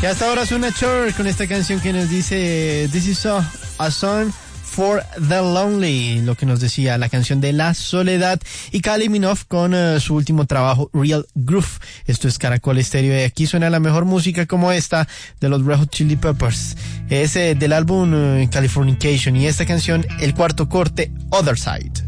Y hasta ahora suena Cher con esta canción que nos dice This is a song for the lonely, lo que nos decía la canción de la soledad, y Kylie Minogue con su último trabajo Real Groove. Esto es Caracol Estéreo y aquí suena la mejor música como esta de los Red Hot Chili Peppers. Es del álbum Californication y esta canción el cuarto corte Other Side.